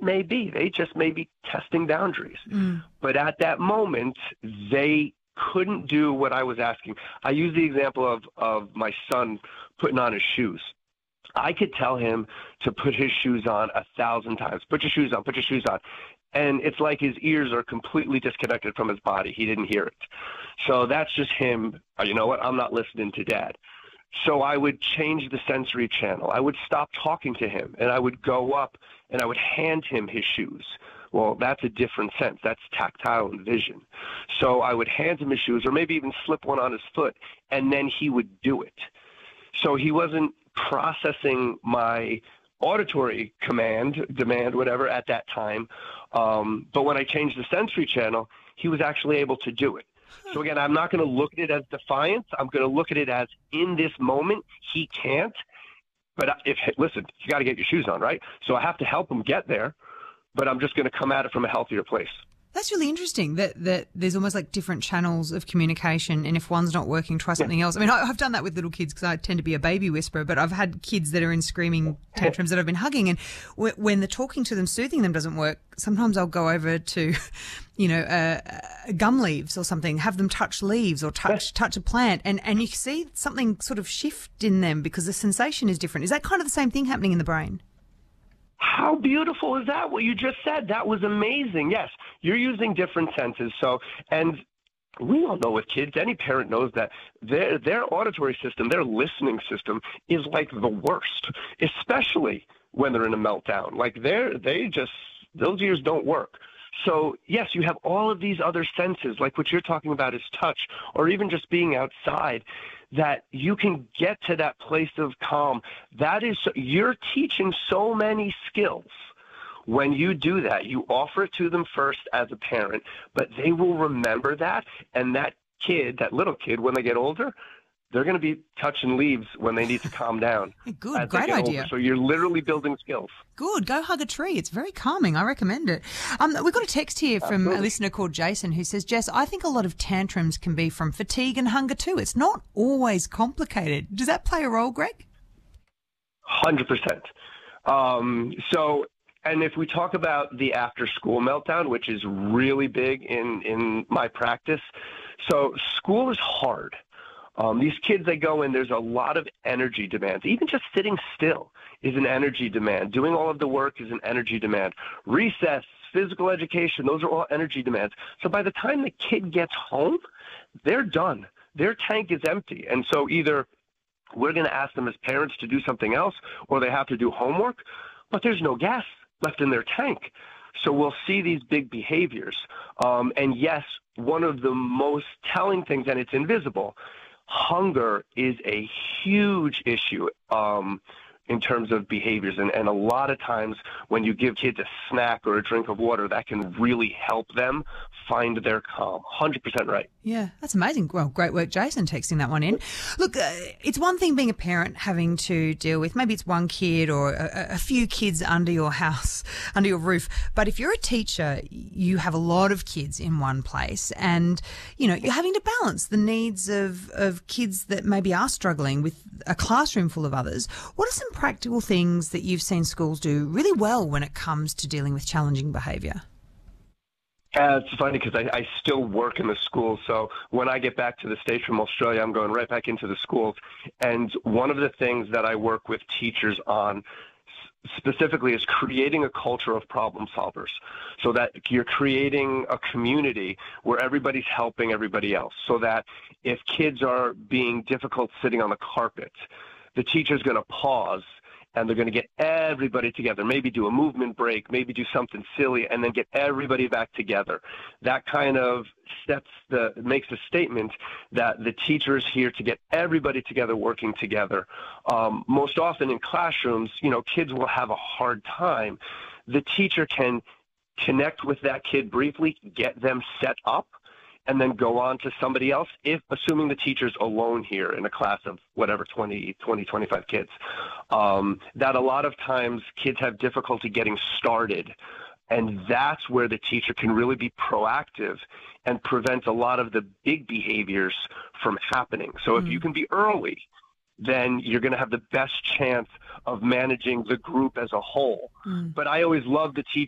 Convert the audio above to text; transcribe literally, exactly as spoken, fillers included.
may be. They just may be testing boundaries. Mm. But at that moment, they couldn't do what I was asking. I use the example of, of my son putting on his shoes. I could tell him to put his shoes on a thousand times. Put your shoes on, put your shoes on. And it's like his ears are completely disconnected from his body. He didn't hear it. So that's just him. Oh, you know what? I'm not listening to Dad. So I would change the sensory channel. I would stop talking to him, and I would go up and I would hand him his shoes. Well, that's a different sense. That's tactile and vision. So I would hand him his shoes, or maybe even slip one on his foot, and then he would do it. So he wasn't processing my auditory command, demand, whatever, at that time. Um, but when I changed the sensory channel, he was actually able to do it. So again, I'm not going to look at it as defiance. I'm going to look at it as, in this moment, he can't. But if, listen, you got to get your shoes on, right? So I have to help him get there, but I'm just going to come at it from a healthier place. That's really interesting that, that there's almost like different channels of communication, and if one's not working, try something yeah. else. I mean, I, I've done that with little kids because I tend to be a baby whisperer, but I've had kids that are in screaming tantrums that I've been hugging, and w- when the talking to them, soothing them doesn't work, sometimes I'll go over to, you know, uh, uh, gum leaves or something, have them touch leaves or touch touch a plant, and, and you see something sort of shift in them because the sensation is different. Is that kind of the same thing happening in the brain? How beautiful is that, what you just said? That was amazing. Yes, you're using different senses. So, and we all know with kids, any parent knows that their their auditory system, their listening system is like the worst, especially when they're in a meltdown. Like they're, they just, those ears don't work. So, yes, you have all of these other senses, like what you're talking about is touch, or even just being outside, that you can get to that place of calm. That is, you're teaching so many skills. When you do that, you offer it to them first as a parent, but they will remember that. And that kid, that little kid, when they get older, they're going to be touching leaves when they need to calm down. Good, great idea. Older. So you're literally building skills. Good, go hug a tree. It's very calming. I recommend it. Um, we've got a text here from Absolutely. a listener called Jason who says, Jess, I think a lot of tantrums can be from fatigue and hunger too. It's not always complicated. Does that play a role, Greg? one hundred percent. Um, so, and if we talk about the after-school meltdown, which is really big in, in my practice, so school is hard. Um, these kids, they go in, there's a lot of energy demands. Even just sitting still is an energy demand. Doing all of the work is an energy demand. Recess, physical education, those are all energy demands. So by the time the kid gets home, they're done. Their tank is empty. And so either we're going to ask them as parents to do something else, or they have to do homework, but there's no gas left in their tank. So we'll see these big behaviors. Um, and yes, one of the most telling things, and it's invisible, hunger is a huge issue um, in terms of behaviors. And, and a lot of times when you give kids a snack or a drink of water, that can really help them find their calm. one hundred percent right. Yeah, that's amazing. Well, great work, Jason, texting that one in. Look, uh, it's one thing being a parent having to deal with, maybe it's one kid or a, a few kids under your house, under your roof. But if you're a teacher, you have a lot of kids in one place and, you know, you're having to balance the needs of, of kids that maybe are struggling with a classroom full of others. What are some practical things that you've seen schools do really well when it comes to dealing with challenging behaviour? Uh, it's funny because I, I still work in the schools. So when I get back to the States from Australia, I'm going right back into the schools. And one of the things that I work with teachers on specifically is creating a culture of problem solvers, so that you're creating a community where everybody's helping everybody else, so that if kids are being difficult sitting on the carpet, the teacher's going to pause and they're going to get everybody together, maybe do a movement break, maybe do something silly, and then get everybody back together. That kind of sets the, makes a statement that the teacher is here to get everybody together, working together. Um, most often in classrooms, you know, kids will have a hard time. The teacher can connect with that kid briefly, get them set up, and then go on to somebody else, if assuming the teacher's alone here in a class of whatever, twenty, twenty, twenty-five kids. Um, that a lot of times kids have difficulty getting started. And that's where the teacher can really be proactive and prevent a lot of the big behaviors from happening. So mm-hmm. if you can be early, then you're going to have the best chance of managing the group as a whole. Mm. But I always love to teach